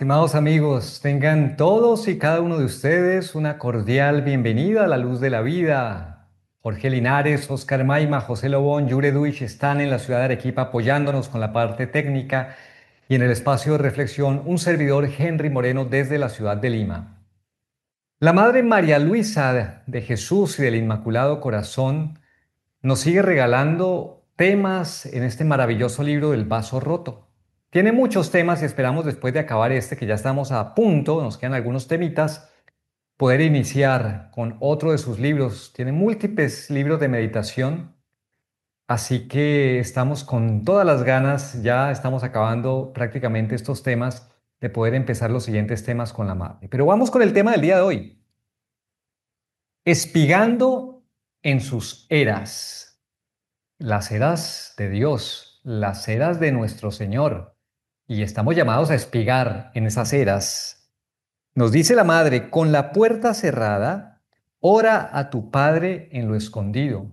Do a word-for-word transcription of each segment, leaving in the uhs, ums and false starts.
Estimados amigos, tengan todos y cada uno de ustedes una cordial bienvenida a la luz de la vida. Jorge Linares, Oscar Maima, José Lobón, Yure Duich están en la ciudad de Arequipa apoyándonos con la parte técnica y en el espacio de reflexión un servidor Henry Moreno desde la ciudad de Lima. La Madre María Luisa de Jesús y del Inmaculado Corazón nos sigue regalando temas en este maravilloso libro del vaso roto. Tiene muchos temas y esperamos después de acabar este, que ya estamos a punto, nos quedan algunos temitas, poder iniciar con otro de sus libros. Tiene múltiples libros de meditación, así que estamos con todas las ganas, ya estamos acabando prácticamente estos temas, de poder empezar los siguientes temas con la madre. Pero vamos con el tema del día de hoy. Espigando en sus eras. Las eras de Dios, las eras de nuestro Señor, y estamos llamados a espigar en esas eras. Nos dice la madre, con la puerta cerrada, ora a tu Padre en lo escondido.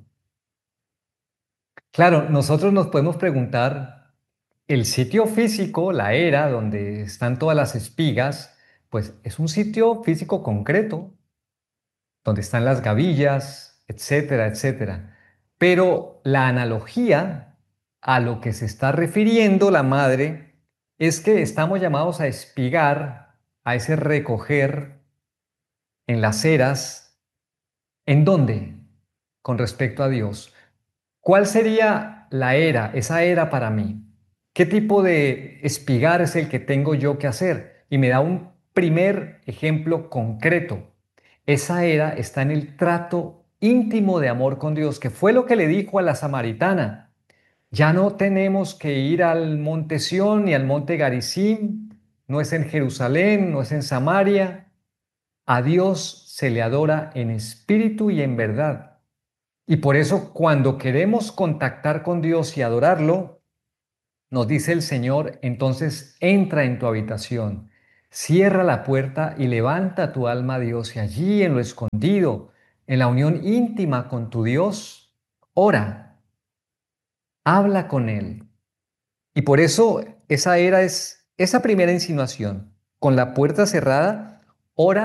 Claro, nosotros nos podemos preguntar, el sitio físico, la era donde están todas las espigas, pues es un sitio físico concreto, donde están las gavillas, etcétera, etcétera. Pero la analogía a lo que se está refiriendo la madre es que estamos llamados a espigar, a ese recoger en las eras. ¿En dónde? Con respecto a Dios. ¿Cuál sería la era, esa era para mí? ¿Qué tipo de espigar es el que tengo yo que hacer? Y me da un primer ejemplo concreto. Esa era está en el trato íntimo de amor con Dios, que fue lo que le dijo a la samaritana. Ya no tenemos que ir al monte Sión ni al monte Garizim, no es en Jerusalén, no es en Samaria. A Dios se le adora en espíritu y en verdad. Y por eso cuando queremos contactar con Dios y adorarlo, nos dice el Señor, entonces entra en tu habitación, cierra la puerta y levanta tu alma a Dios y allí en lo escondido, en la unión íntima con tu Dios, ora, habla con Él. Y por eso esa era es esa primera insinuación, con la puerta cerrada, ora